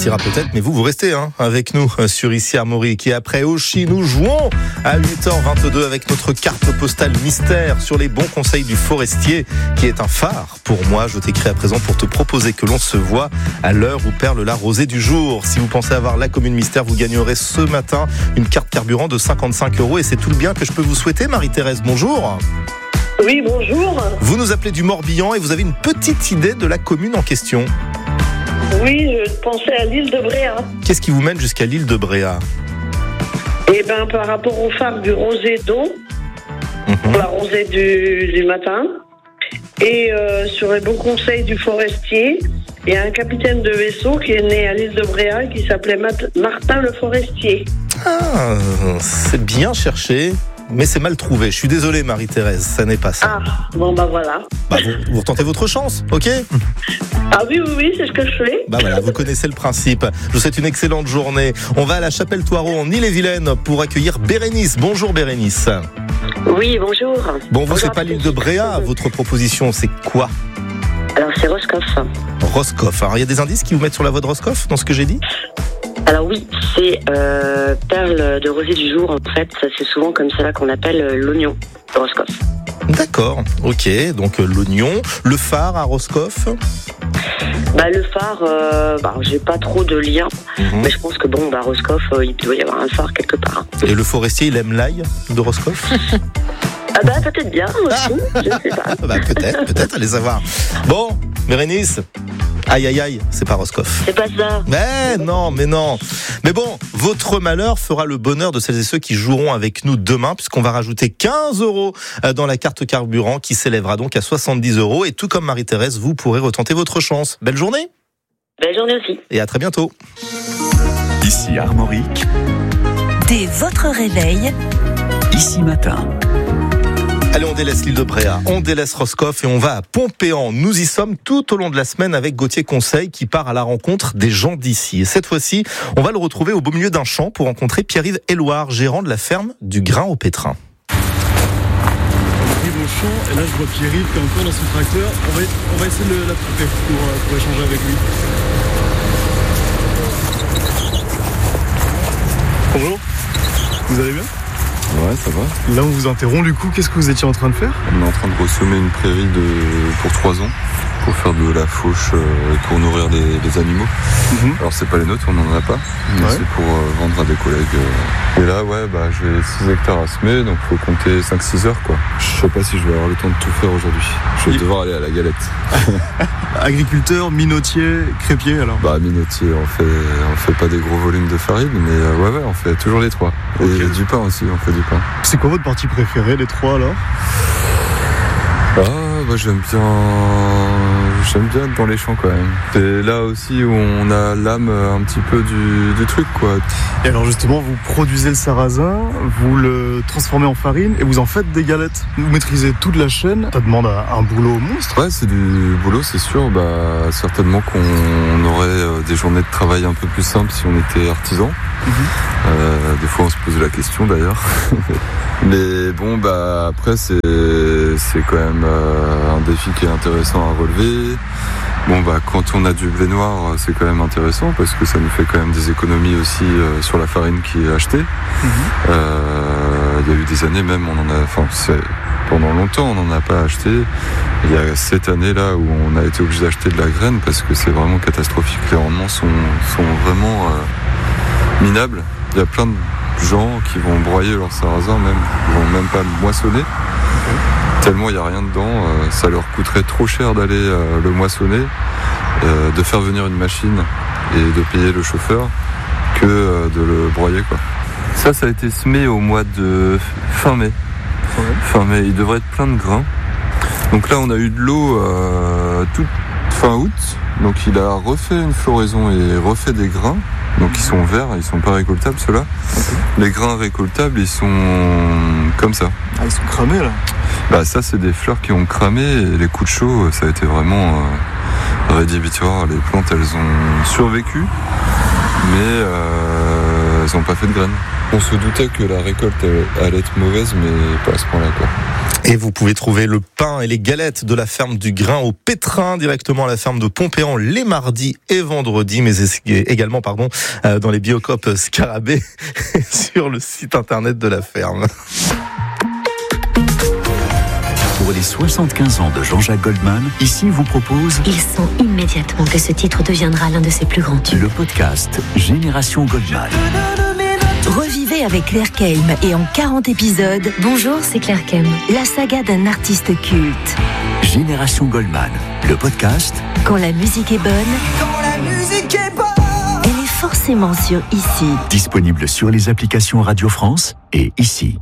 partira peut-être, mais vous restez avec nous sur Ici Armorique. Et après Oshi, nous jouons à 8h22 avec notre carte postale mystère sur les bons conseils du forestier, qui est un phare pour moi. Je t'écris à présent pour te proposer que l'on se voit à l'heure où perle la rosée du jour. Si vous pensez avoir la commune mystère, vous gagnerez ce matin une carte carburant de 55 € et c'est tout le bien que je peux vous souhaiter. Marie-Thérèse, bonjour. Oui, bonjour. Vous nous appelez du Morbihan et vous avez une petite idée de la commune en question. Oui, je pensais à l'île de Bréa. Qu'est-ce qui vous mène jusqu'à l'île de Bréa ? Eh bien, par rapport au phare du rosée d'eau, pour la rosée du matin, et sur les bons conseils du forestier, il y a un capitaine de vaisseau qui est né à l'île de Bréa qui s'appelait Martin le Forestier. Ah, c'est bien cherché. Mais c'est mal trouvé. Je suis désolé, Marie-Thérèse, ça n'est pas ça. Ah, bon voilà. Vous retentez votre chance, ok ? Ah oui, c'est ce que je fais. Voilà, vous connaissez le principe. Je vous souhaite une excellente journée. On va à la Chapelle-Thoireau en Ille-et-Vilaine pour accueillir Bérénice. Bonjour Bérénice. Oui, bonjour. Bon, vous, c'est pas l'île de Bréa, votre proposition, c'est quoi ? Alors, c'est Roscoff. Roscoff. Alors, il y a des indices qui vous mettent sur la voie de Roscoff dans ce que j'ai dit ? Alors oui, c'est perle de rosée du jour. En fait, c'est souvent comme cela qu'on appelle l'oignon de Roscoff. D'accord, ok. Donc l'oignon, le phare à Roscoff. Le phare, j'ai pas trop de lien, mais je pense que Roscoff, il doit y avoir un phare quelque part. Et le forestier, il aime l'ail de Roscoff ? Peut-être bien aussi, je ne sais pas. Peut-être, allez savoir. Bon, Bérénice. Aïe, c'est pas Roscoff. C'est pas ça. Mais non. Mais bon, votre malheur fera le bonheur de celles et ceux qui joueront avec nous demain, puisqu'on va rajouter 15 € dans la carte carburant, qui s'élèvera donc à 70 €. Et tout comme Marie-Thérèse, vous pourrez retenter votre chance. Belle journée. Belle journée aussi. Et à très bientôt. Ici Armorique. Dès votre réveil, Ici Matin. Allez, on délaisse l'île de Bréa, on délaisse Roscoff et on va à Pompéan. Nous y sommes tout au long de la semaine avec Gauthier Conseil qui part à la rencontre des gens d'ici. Et cette fois-ci, on va le retrouver au beau milieu d'un champ pour rencontrer Pierre-Yves Éloire, gérant de la ferme du Grain au Pétrin. On arrive au champ et là je vois Pierre-Yves qui est encore dans son tracteur. On va essayer de l'attraper pour échanger avec lui. Bonjour, vous allez bien ? Ouais, ça va. Là, on vous interrompt du coup. Qu'est-ce que vous étiez en train de faire ? On est en train de ressommer une prairie pour 3 ans pour faire de la fauche et pour nourrir des animaux. Alors, c'est pas les nôtres, on n'en a pas, mais c'est pour vendre à des collègues. Et là, j'ai 6 hectares à semer, donc il faut compter 5-6 heures, quoi. Je sais pas si je vais avoir le temps de tout faire aujourd'hui. Je vais devoir aller à la galette. Agriculteur, minotier, crépier alors ? Minotier, on fait pas des gros volumes de farine, mais on fait toujours les 3. Et du pain aussi, on fait du pain. C'est quoi votre partie préférée, les 3 alors ? J'aime bien être dans les champs quand même. C'est là aussi où on a l'âme un petit peu du truc, quoi. Et alors justement, vous produisez le sarrasin, vous le transformez en farine et vous en faites des galettes. Vous maîtrisez toute la chaîne. Ça demande un boulot monstre. Ouais, c'est du boulot, c'est sûr. Certainement qu'on aurait des journées de travail un peu plus simples si on était artisan. Des fois on se pose la question d'ailleurs. Mais après c'est quand même un défi qui est intéressant à relever. Quand on a du blé noir, c'est quand même intéressant parce que ça nous fait quand même des économies aussi sur la farine qui est achetée. Il y a eu des années même, pendant longtemps on n'en a pas acheté. Il y a cette année là où on a été obligé d'acheter de la graine parce que c'est vraiment catastrophique. Les rendements sont vraiment minables. Il y a plein de gens qui vont broyer leur sarrasin, ils vont même pas le moissonner. Tellement il n'y a rien dedans, ça leur coûterait trop cher d'aller le moissonner, de faire venir une machine et de payer le chauffeur que de le broyer, quoi. Ça a été semé au mois de fin mai. Fin mai, il devrait être plein de grains. Donc là on a eu de l'eau toute fin août, donc il a refait une floraison et refait des grains. Donc ils sont verts, ils sont pas récoltables ceux-là. Les grains récoltables, ils sont comme ça. Ils sont cramés là. Ça c'est des fleurs qui ont cramé et les coups de chaud, ça a été vraiment rédhibitoire. Les plantes elles ont survécu, mais elles n'ont pas fait de graines. On se doutait que la récolte allait être mauvaise, mais pas à ce point-là, quoi. Et vous pouvez trouver le pain et les galettes de la ferme du Grain au Pétrin directement à la ferme de Pompéan les mardis et vendredis, mais également dans les Biocoop Scarabée sur le site internet de la ferme. Pour les 75 ans de Jean-Jacques Goldman, ici vous propose... Il sent immédiatement que ce titre deviendra l'un de ses plus grands tubes. Le podcast Génération Goldman. Revivez avec Claire Kelm et en 40 épisodes, Bonjour, c'est Claire Kelm. la saga d'un artiste culte. Génération Goldman, le podcast. Quand la musique est bonne, elle est forcément sur Ici. Disponible sur les applications Radio France et ici.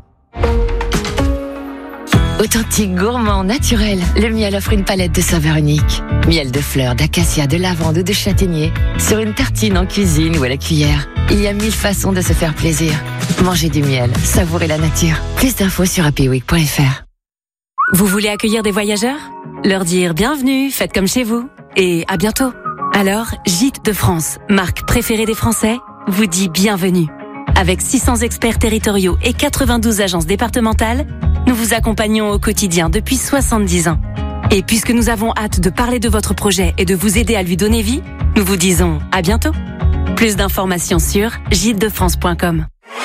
Authentique, gourmand, naturel, le miel offre une palette de saveurs uniques. Miel de fleurs, d'acacia, de lavande ou de châtaignier. Sur une tartine en cuisine ou à la cuillère. Il y a 1000 façons de se faire plaisir. Mangez du miel, savourez la nature. Plus d'infos sur happyweek.fr. Vous voulez accueillir des voyageurs ? Leur dire bienvenue, faites comme chez vous. Et à bientôt. Alors, Gîtes de France, marque préférée des Français, vous dit bienvenue. Avec 600 experts territoriaux et 92 agences départementales, nous vous accompagnons au quotidien depuis 70 ans. Et puisque nous avons hâte de parler de votre projet et de vous aider à lui donner vie, nous vous disons à bientôt. Plus d'informations sur gîtesdefrance.com.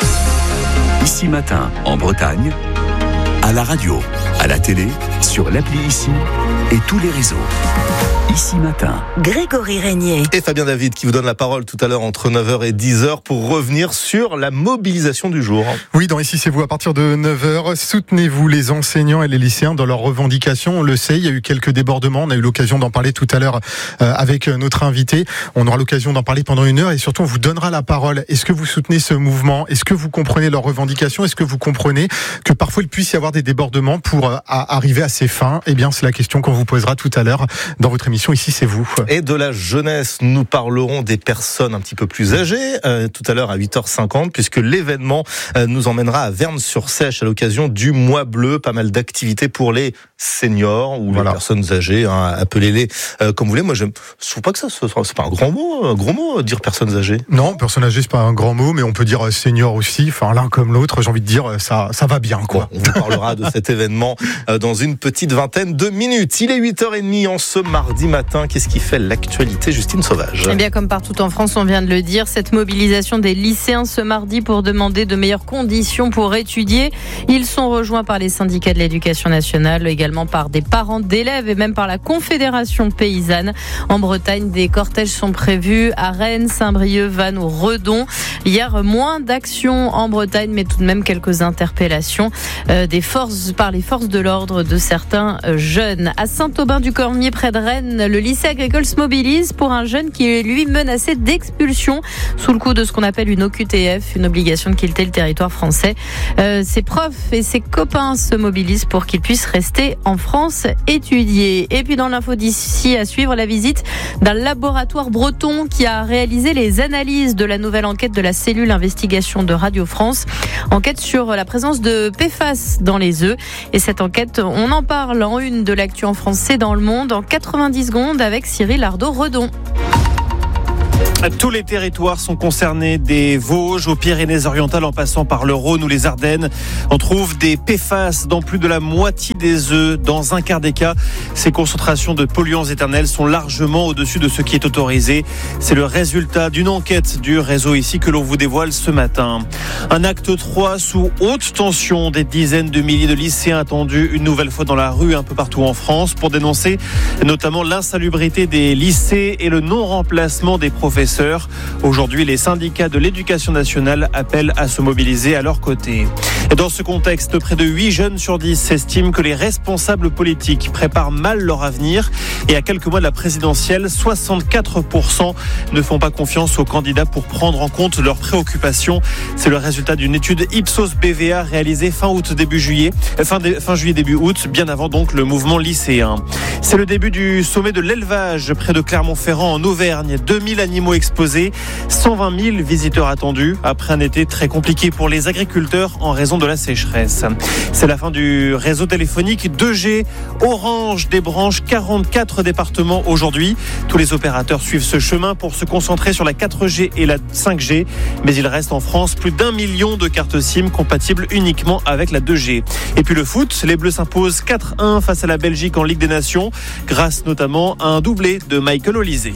Ici Matin, en Bretagne, à la radio, à la télé, sur l'appli Ici et tous les réseaux. Ici Matin. Grégory Régnier. Et Fabien David qui vous donne la parole tout à l'heure entre 9h et 10h pour revenir sur la mobilisation du jour. Oui, dans Ici c'est vous, à partir de 9h, soutenez-vous les enseignants et les lycéens dans leurs revendications. On le sait, il y a eu quelques débordements. On a eu l'occasion d'en parler tout à l'heure avec notre invité. On aura l'occasion d'en parler pendant 1 heure et surtout on vous donnera la parole. Est-ce que vous soutenez ce mouvement ? Est-ce que vous comprenez leurs revendications ? Est-ce que vous comprenez que parfois il puisse y avoir des débordements pour arriver à ses fins ? Eh bien, c'est la question qu'on vous posera tout à l'heure dans votre émission. Ici c'est vous. Et de la jeunesse, nous parlerons des personnes un petit peu plus âgées tout à l'heure à 8h50 puisque l'événement nous emmènera à Vernes-sur-Sèche à l'occasion du Mois Bleu. Pas mal d'activités pour les seniors ou les personnes âgées, appelez-les comme vous voulez. Moi je trouve pas que c'est pas un gros mot dire personnes âgées. Non, personnes âgées c'est pas un grand mot, mais on peut dire senior aussi, enfin l'un comme l'autre, j'ai envie de dire ça va bien quoi. Bon, on vous parlera de cet événement dans une petite vingtaine de minutes. Il est 8h30 en ce mardi matin. Qu'est-ce qui fait l'actualité, Justine Sauvage ? Eh bien, comme partout en France, on vient de le dire, cette mobilisation des lycéens ce mardi pour demander de meilleures conditions pour étudier. Ils sont rejoints par les syndicats de l'éducation nationale, également par des parents d'élèves et même par la Confédération paysanne. En Bretagne, des cortèges sont prévus à Rennes, Saint-Brieuc, Vannes ou Redon. Hier, moins d'actions en Bretagne, mais tout de même quelques interpellations par les forces de l'ordre de certains jeunes. À Saint-Aubin-du-Cormier, près de Rennes, le lycée agricole se mobilise pour un jeune qui est lui menacé d'expulsion sous le coup de ce qu'on appelle une OQTF, une obligation de quitter le territoire français. Ses profs et ses copains se mobilisent pour qu'il puisse rester en France étudier. Et puis dans l'info d'ici à suivre, la visite d'un laboratoire breton qui a réalisé les analyses de la nouvelle enquête de la cellule investigation de Radio France. Enquête sur la présence de PFAS dans les œufs. Et cette enquête, on en parle en une de l'actu en français dans le monde en 90 secondes avec Cyril Ardo-Redon. Tous les territoires sont concernés, des Vosges aux Pyrénées-Orientales en passant par le Rhône ou les Ardennes. On trouve des PFAS dans plus de la moitié des œufs. Dans un quart des cas, ces concentrations de polluants éternels sont largement au-dessus de ce qui est autorisé. C'est le résultat d'une enquête du réseau Ici que l'on vous dévoile ce matin. Un acte 3 sous haute tension. Des dizaines de milliers de lycéens attendus une nouvelle fois dans la rue un peu partout en France pour dénoncer notamment l'insalubrité des lycées et le non-remplacement des professeurs. Aujourd'hui, les syndicats de l'éducation nationale appellent à se mobiliser à leur côté. Dans ce contexte, près de 8 jeunes sur 10 estiment que les responsables politiques préparent mal leur avenir. Et à quelques mois de la présidentielle, 64% ne font pas confiance aux candidats pour prendre en compte leurs préoccupations. C'est le résultat d'une étude Ipsos BVA réalisée fin juillet, début août, bien avant donc le mouvement lycéen. C'est le début du sommet de l'élevage près de Clermont-Ferrand en Auvergne. 2000 animaux d'animaux exposés. 120 000 visiteurs attendus après un été très compliqué pour les agriculteurs en raison de la sécheresse. C'est la fin du réseau téléphonique 2G. Orange débranche 44 départements aujourd'hui. Tous les opérateurs suivent ce chemin pour se concentrer sur la 4G et la 5G. Mais il reste en France plus d'1 million de cartes SIM compatibles uniquement avec la 2G. Et puis le foot, les Bleus s'imposent 4-1 face à la Belgique en Ligue des Nations, grâce notamment à un doublé de Michael Olysée.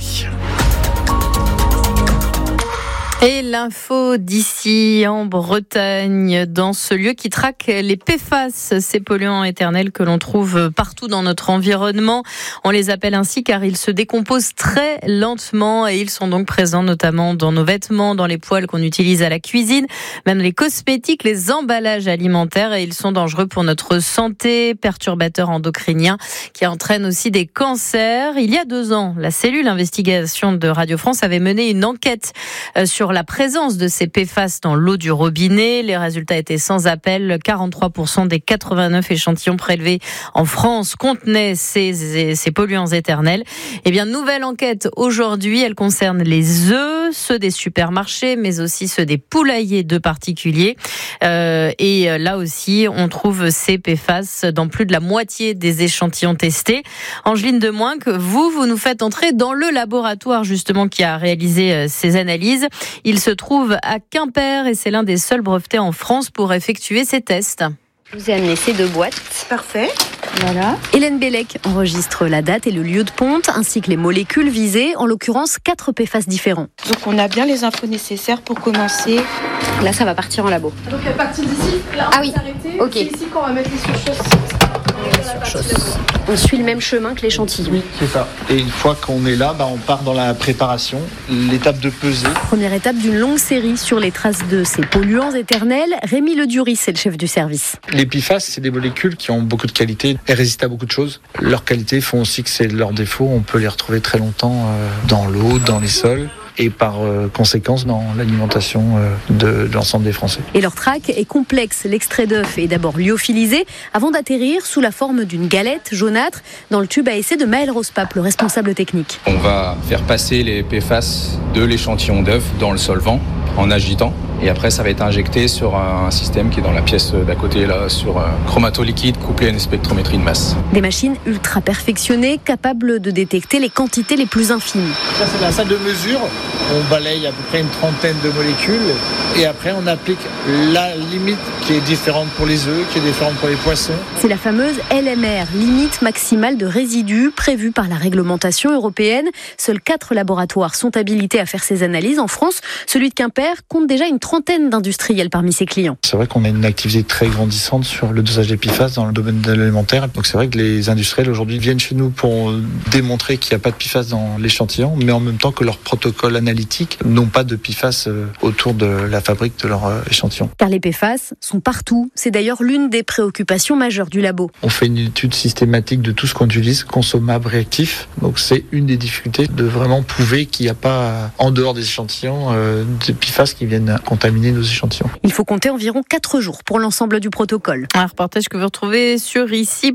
Et l'info d'ici en Bretagne, dans ce lieu qui traque les PFAS, ces polluants éternels que l'on trouve partout dans notre environnement. On les appelle ainsi car ils se décomposent très lentement et ils sont donc présents notamment dans nos vêtements, dans les poêles qu'on utilise à la cuisine, même les cosmétiques, les emballages alimentaires, et ils sont dangereux pour notre santé, perturbateurs endocriniens qui entraînent aussi des cancers. Il y a 2 ans, la cellule investigation de Radio France avait mené une enquête sur la présence de ces PFAS dans l'eau du robinet. Les résultats étaient sans appel. 43% des 89 échantillons prélevés en France contenaient ces polluants éternels. Eh bien, nouvelle enquête aujourd'hui. Elle concerne les œufs, ceux des supermarchés, mais aussi ceux des poulaillers de particuliers. Et là aussi, on trouve ces PFAS dans plus de la moitié des échantillons testés. Angeline Demoinck, vous nous faites entrer dans le laboratoire justement qui a réalisé ces analyses. Il se trouve à Quimper et c'est l'un des seuls brevetés en France pour effectuer ces tests. Je vous ai amené ces 2 boîtes. Parfait. Voilà. Hélène Bellec enregistre la date et le lieu de ponte, ainsi que les molécules visées, en l'occurrence 4 PFAS différents. Donc on a bien les infos nécessaires pour commencer. Là, ça va partir en labo. Donc à partir d'ici, là, on va s'arrêter. Ok. C'est ici qu'on va mettre les surchausses. On suit le même chemin que l'échantillon. Oui, c'est ça. Et une fois qu'on est là, on part dans la préparation, l'étape de pesée. Première étape d'une longue série sur les traces de ces polluants éternels. Rémi Leduris, c'est le chef du service. Les PFAS, c'est des molécules qui ont beaucoup de qualités. Elles résistent à beaucoup de choses. Leurs qualités font aussi que c'est leurs défauts. On peut les retrouver très longtemps dans l'eau, dans les sols, et par conséquence dans l'alimentation de l'ensemble des Français. Et leur traque est complexe. L'extrait d'œuf est d'abord lyophilisé avant d'atterrir sous la forme d'une galette jaunâtre dans le tube à essai de Maël Rospape, le responsable technique. On va faire passer les PFAS de l'échantillon d'œuf dans le solvant en agitant. Et après, ça va être injecté sur un système qui est dans la pièce d'à côté, là, sur un chromatoliquide couplé à une spectrométrie de masse. Des machines ultra perfectionnées, capables de détecter les quantités les plus infimes. Ça, c'est la salle de mesure. On balaye à peu près une trentaine de molécules. Et après, on applique la limite qui est différente pour les œufs, qui est différente pour les poissons. C'est la fameuse LMR, limite maximale de résidus, prévue par la réglementation européenne. Seuls 4 laboratoires sont habilités à faire ces analyses en France. Celui de Quimper compte déjà une trentaine d'industriels parmi ses clients. C'est vrai qu'on a une activité très grandissante sur le dosage des PFAS dans le domaine de l'alimentaire. Donc c'est vrai que les industriels aujourd'hui viennent chez nous pour démontrer qu'il n'y a pas de PFAS dans l'échantillon, mais en même temps que leurs protocoles analytiques n'ont pas de PFAS autour de la fabrique de leur échantillon. Car les PFAS sont partout. C'est d'ailleurs l'une des préoccupations majeures du labo. On fait une étude systématique de tout ce qu'on utilise, consommable, réactif. Donc c'est une des difficultés de vraiment prouver qu'il n'y a pas, en dehors des échantillons, de PFAS qui viennent contaminer nos échantillons. Il faut compter environ 4 jours pour l'ensemble du protocole. Un reportage que vous retrouvez sur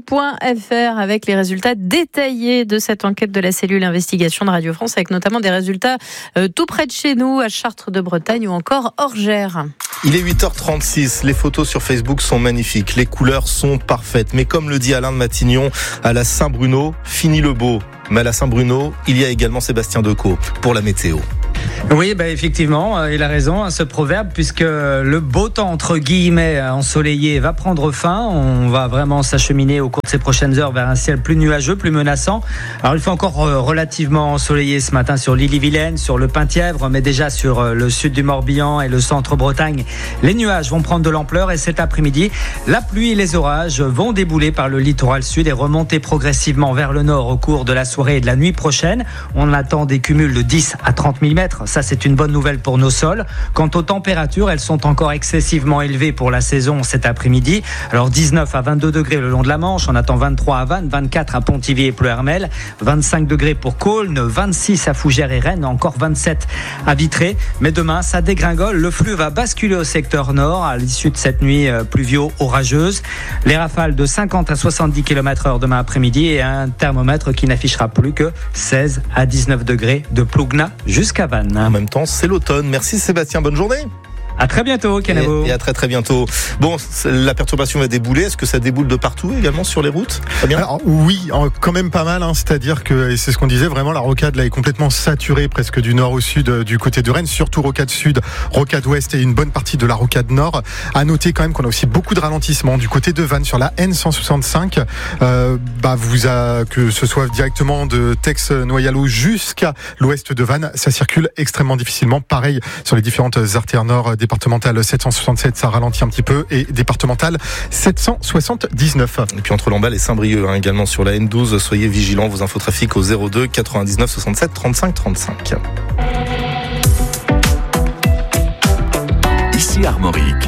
ici.fr avec les résultats détaillés de cette enquête de la cellule investigation de Radio France, avec notamment des résultats tout près de chez nous, à Chartres de Bretagne ou encore Orgères. Il est 8h36, les photos sur Facebook sont magnifiques, les couleurs sont parfaites, mais comme le dit Alain de Matignon, à la Saint-Bruno, fini le beau. Mais à la Saint-Bruno, il y a également Sébastien Decaux pour la météo. Oui, effectivement, il a raison, ce proverbe, puisque le beau temps, entre guillemets, ensoleillé, va prendre fin. On va vraiment s'acheminer au cours de ces prochaines heures vers un ciel plus nuageux, plus menaçant. Alors, il fait encore relativement ensoleillé ce matin sur l'Ille-et-Vilaine, sur le Penthièvre, mais déjà sur le sud du Morbihan et le centre-Bretagne. Les nuages vont prendre de l'ampleur et cet après-midi, la pluie et les orages vont débouler par le littoral sud et remonter progressivement vers le nord au cours de la soirée et de la nuit prochaine. On attend des cumuls de 10 à 30 mm mm. Ça, c'est une bonne nouvelle pour nos sols. Quant aux températures, elles sont encore excessivement élevées pour la saison cet après-midi. Alors 19 à 22 degrés le long de la Manche. On attend 23 à Vannes, 24 à Pontivy et Pleuhermel, 25 degrés pour Cosne, 26 à Fougères et Rennes, encore 27 à Vitré. Mais demain, ça dégringole. Le flux va basculer au secteur nord à l'issue de cette nuit pluvio-orageuse. Les rafales de 50 à 70 km/h demain après-midi et un thermomètre qui n'affichera plus que 16 à 19 degrés de Plougna jusqu'à Vannes. En même temps, c'est l'automne. Merci Sébastien, bonne journée. À très bientôt, Kenavo. Et à très très bientôt. Bon, la perturbation va débouler. Est-ce que ça déboule de partout également sur les routes? Très bien. Alors, oui, quand même pas mal. C'est-à-dire que, et c'est ce qu'on disait, vraiment la rocade là est complètement saturée presque du nord au sud du côté de Rennes, surtout rocade sud, rocade ouest et une bonne partie de la rocade nord. À noter quand même qu'on a aussi beaucoup de ralentissements du côté de Vannes sur la N165. Que ce soit directement de Tex-Noyalo jusqu'à l'ouest de Vannes, ça circule extrêmement difficilement. Pareil sur les différentes artères nord. Départementale 767, ça ralentit un petit peu, et départementale 779. Et puis entre Lamballe et Saint-Brieuc, également sur la N12, soyez vigilants, vos infotrafics au 02 99 67 35 35. Ici Armorique.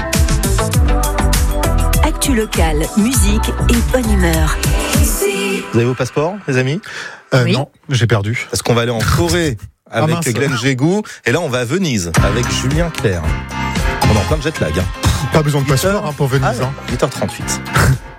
Actu locale, musique et bonne humeur. Vous avez vos passeports, les amis? Oui. Non, j'ai perdu. Parce qu'on va aller en Corée avec Glenn Jégou, et là on va à Venise avec Julien Clerc. On est en plein de jet lag. Pas besoin de passeport pour Venise. 8h38.